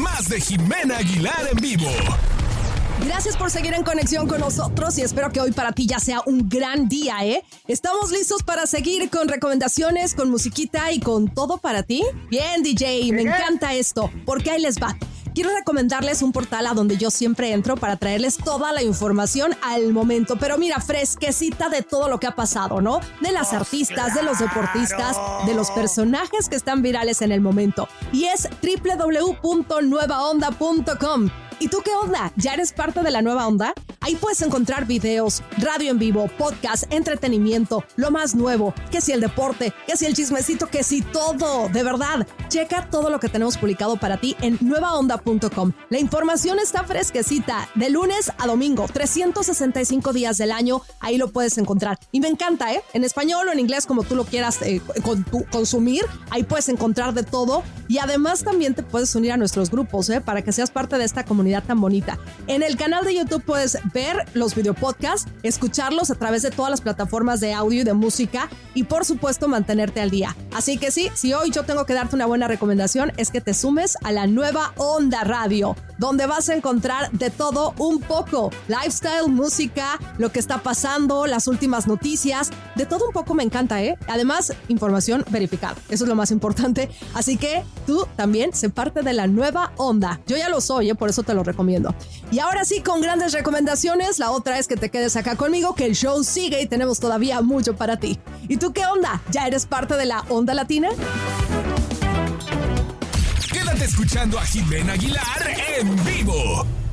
más de Jimena Aguilar en vivo. Gracias por seguir en conexión con nosotros y espero que hoy para ti ya sea un gran día, ¿eh? ¿Estamos listos para seguir con recomendaciones, con musiquita y con todo para ti? Bien, DJ, me encanta esto, porque ahí les va. Quiero recomendarles un portal a donde yo siempre entro para traerles toda la información al momento. Pero mira, fresquecita de todo lo que ha pasado, ¿no? De las artistas, de los deportistas, de los personajes que están virales en el momento. Y es www.nuevaonda.com. ¿Y tú qué onda? ¿Ya eres parte de la nueva onda? Ahí puedes encontrar videos, radio en vivo, podcast, entretenimiento, lo más nuevo, que si el deporte, que si el chismecito, que si todo. De verdad, checa todo lo que tenemos publicado para ti en nuevaonda.com. La información está fresquecita, de lunes a domingo, 365 días del año, ahí lo puedes encontrar. Y me encanta, ¿eh? En español o en inglés, como tú lo quieras consumir, ahí puedes encontrar de todo. Y además también te puedes unir a nuestros grupos, ¿eh? Para que seas parte de esta comunidad tan bonita. En el canal de YouTube puedes ver los videopodcasts, escucharlos a través de todas las plataformas de audio y de música y por supuesto mantenerte al día. Así que sí, si hoy yo tengo que darte una buena recomendación es que te sumes a la Nueva Onda Radio, donde vas a encontrar de todo un poco. Lifestyle, música, lo que está pasando, las últimas noticias, de todo un poco me encanta, ¿eh? Además, información verificada. Eso es lo más importante. Así que tú también sé parte de la Nueva Onda. Yo ya lo soy, ¿eh? Por eso te lo recomiendo. Y ahora sí, con grandes recomendaciones, la otra es que te quedes acá conmigo, que el show sigue y tenemos todavía mucho para ti. ¿Y tú qué onda? ¿Ya eres parte de la Onda Latina? Quédate escuchando a Jimena Aguilar en vivo.